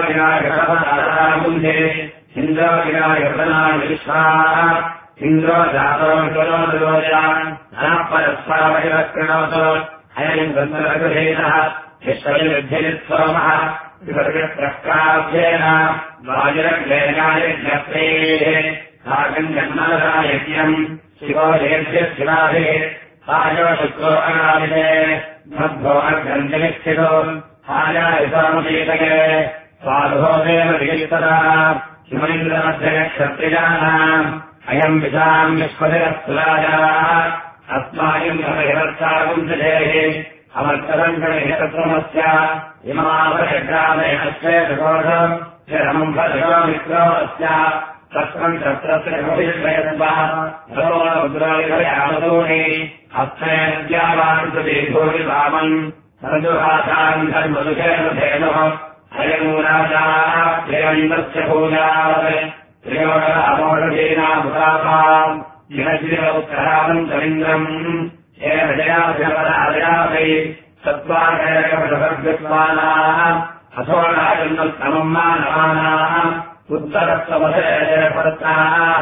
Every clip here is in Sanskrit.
इन्द्राविनायकपदामुन्दे इन्द्राविनायकपदाविश्वाः इन्द्रो जातो विरोजान् धनपरस्परवैवक्रणवतो अयम् गन्धरगृहेणः विश्वयुद्धोमः विवर्गप्रकाभ्येन वायुरग्नेनायज्ञप्रेः साकम् जन्मदायज्ञम् शिवो देभ्यशिवाभिः आयो शुक्रो अनादिने मध्वो अर्गञ्जनिस्थितो आयायसामपीतके स्वाधोदेव विगितदा शिवलिङ्गमध्यक्षत्रियाणाम् अयम् विशाम् विश्वतिरस्तुलायाः अस्माकम् हिरत्सागुंसजेः अमर्तरङ्गणहितक्रमस्य इमावरग्रामे अश्वेतकोषम् शरमम् भद्रमित्रोऽस्य तस्मन् तत्रस्य भविष्यद्वारोणमुद्राविभयामदूनि हस्तेऽद्यावान्तुदीर्घोरिवामन् सर्जुहासान् धर्मदुषेण धेनुः अयमूराजाः प्रियमिन्द्रस्य भूयावत् त्रियोगरामोषधीनामुदापाम् जिनजिरौत्तरानन्तरिन्द्रम् येन जयाभिपदाजयाभै सत्त्वाकैकपदभद्विद्वानाः अथोराजन्मस्तमम् मानवानाः उत्तरत्वमधेयपदत्ताः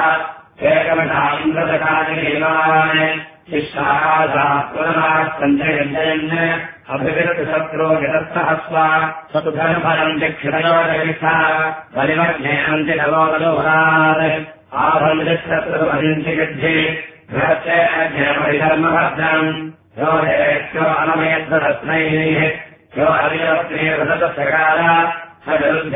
एकमिषान्द्रदकानिलीलान् शिष्याः पुनराः सञ्जयञ्जयन् अभिविरतिशत्रो विदत्तहस्वा सतुधनफलम् दिक्षितयोजयिषः बलिमज्ञेनन्ति नवोदलोहरात् आभन्दिशत्रुमहिन्ति युद्धे बृहच्चैर्महिधर्मभद्रम् यो हेत्यो अनमेद्रत्नैः यो हरिरत्ने वदतसकाल